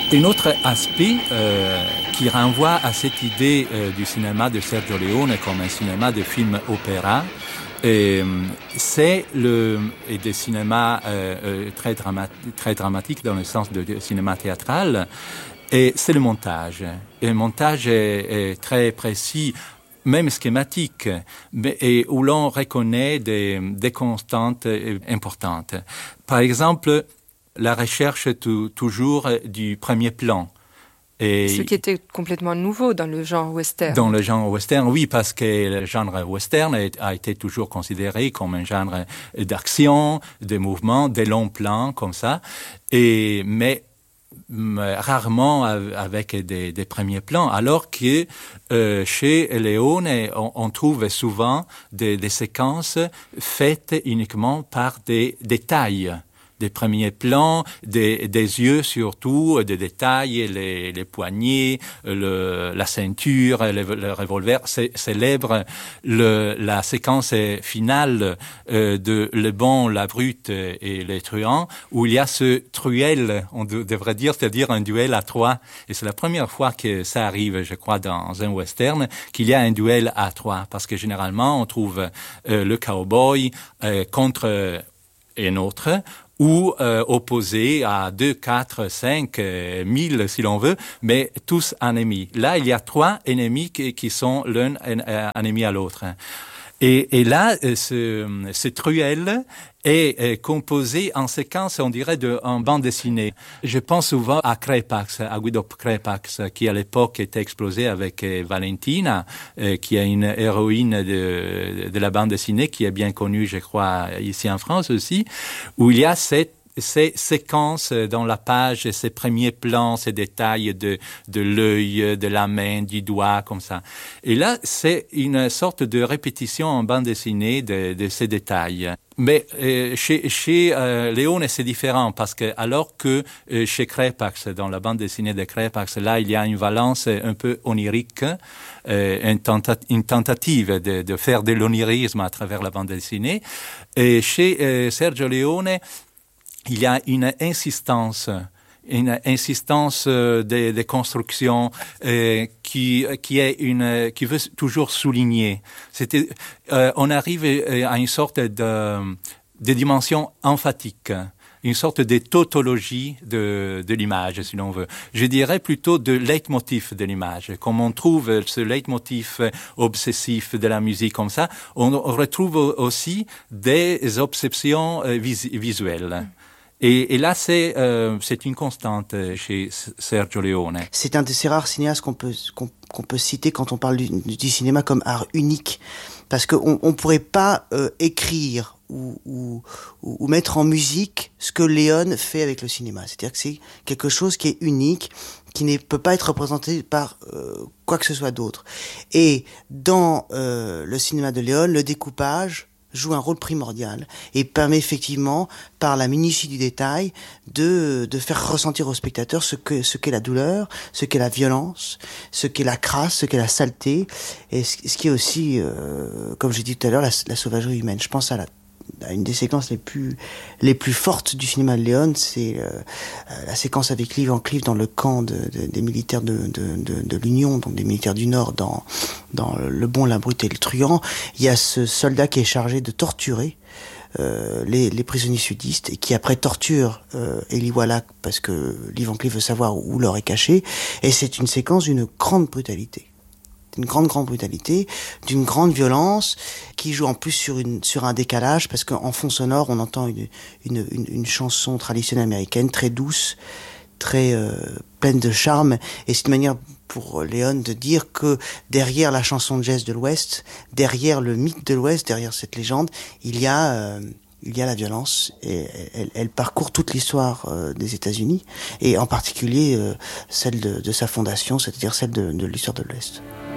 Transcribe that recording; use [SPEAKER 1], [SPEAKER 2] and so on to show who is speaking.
[SPEAKER 1] Un autre aspect qui renvoie à cette idée du cinéma de Sergio Leone comme un cinéma de film opéra, c'est des cinémas très dramatique dans le sens de cinéma théâtral, et c'est le montage. Et le montage est très précis, même schématique, et où l'on reconnaît des constantes importantes. Par exemple, la recherche toujours du premier plan.
[SPEAKER 2] Et ce qui était complètement nouveau dans le genre western.
[SPEAKER 1] Dans le genre western, oui, parce que le genre western a été toujours considéré comme un genre d'action, de mouvement, des longs plans, comme ça. Mais rarement avec des premiers plans, alors que chez Leone, on trouve souvent des séquences faites uniquement par des détails. Des premiers plans, des yeux surtout, des détails, les poignets, la ceinture, le revolver, célèbre la séquence finale de Le Bon, la Brute et les Truands, où il y a ce truel, on devrait dire, c'est-à-dire un duel à trois. Et c'est la première fois que ça arrive, je crois, dans un western, qu'il y a un duel à trois. Parce que généralement, on trouve le cowboy contre un autre, ou opposés à 2, 4, 5, 1000 si l'on veut, mais tous ennemis. Là, il y a 3 ennemis qui sont l'un ennemi à l'autre. Et là, ce truel est composé en séquence, on dirait, en bande dessinée. Je pense souvent à Crepax, à Guido Crepax, qui à l'époque était explosé avec Valentina, qui est une héroïne de la bande dessinée, qui est bien connue, je crois, ici en France aussi, où il y a ces séquences dans la page, ces premiers plans, ces détails de l'œil, de la main, du doigt, comme ça. Et là, c'est une sorte de répétition en bande dessinée de ces détails. Mais chez Leone, c'est différent parce que alors que chez Crepax, dans la bande dessinée de Crepax, là, il y a une valence un peu onirique, une tentative de faire de l'onirisme à travers la bande dessinée. Et chez Sergio Leone, il y a une insistance des constructions qui veut toujours souligner. On arrive à une sorte de dimension emphatique, une sorte de tautologie de l'image, si l'on veut. Je dirais plutôt de leitmotiv de l'image. Comme on trouve ce leitmotiv obsessif de la musique comme ça, on retrouve aussi des obsessions visuelles. Et là, c'est une constante chez Sergio Leone.
[SPEAKER 3] C'est un de ces rares cinéastes qu'on peut citer quand on parle du cinéma comme art unique, parce qu'on pourrait pas écrire ou mettre en musique ce que Leone fait avec le cinéma. C'est-à-dire que c'est quelque chose qui est unique, qui ne peut pas être représenté par quoi que ce soit d'autre. Et dans le cinéma de Leone, le découpage joue un rôle primordial et permet effectivement, par la minutie du détail, de faire ressentir au spectateur ce qu'est la douleur, ce qu'est la violence, ce qu'est la crasse, ce qu'est la saleté, et ce qui est aussi, comme j'ai dit tout à l'heure, la sauvagerie humaine. Je pense à une des séquences les plus fortes du cinéma de Leone, c'est la séquence avec Lee Van Cleef dans le camp des militaires de l'Union, donc des militaires du Nord, dans Le Bon, la Brute et le Truand. Il y a ce soldat qui est chargé de torturer les prisonniers sudistes, et qui après torture Eli Wallach, parce que Lee Van Cleef veut savoir où l'or est caché, et c'est une séquence d'une grande brutalité. D'une grande brutalité, d'une grande violence, qui joue en plus sur un décalage, parce qu'en fond sonore, on entend une chanson traditionnelle américaine, très douce, très pleine de charme, et c'est une manière pour Leone de dire que derrière la chanson de jazz de l'Ouest, derrière le mythe de l'Ouest, derrière cette légende, il y a la violence, et elle parcourt toute l'histoire des États-Unis, et en particulier celle de sa fondation, c'est-à-dire celle de l'histoire de l'Ouest.